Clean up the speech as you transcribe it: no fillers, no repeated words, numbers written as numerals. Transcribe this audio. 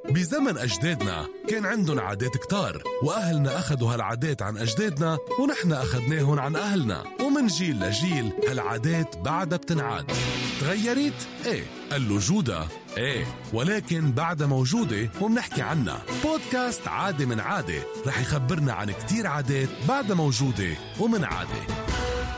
بزمن أجدادنا كان عندهم عادات كتار، وأهلنا أخدوا هالعادات عن أجدادنا ونحن أخدناهن عن أهلنا، ومن جيل لجيل هالعادات بعدها بتنعاد. تغيرت؟ ايه. قال له جودة؟ ايه، ولكن بعدها موجودة ومنحكي عنها. بودكاست عادة من عادة رح يخبرنا عن كتير عادات بعدها موجودة ومن عادة.